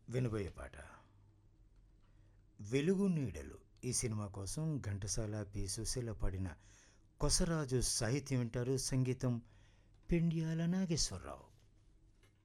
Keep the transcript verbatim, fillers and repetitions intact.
వినబోయే పాట 'వెలుగు నీడలు' ఈ సినిమా కోసం ఘంటసాల పి సుశీల పాడిన కొసరాజు సాహిత్యం వింటారు. సంగీతం పెండ్యాల నాగేశ్వరరావు.